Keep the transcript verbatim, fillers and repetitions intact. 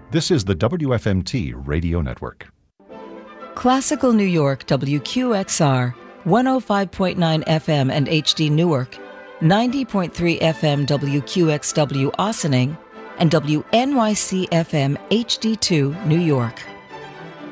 This is the W F M T Radio Network. Classical New York, W Q X R, one oh five point nine F M and H D Newark, ninety point three F M W Q X W Ossining, and W N Y C F M H D two New York.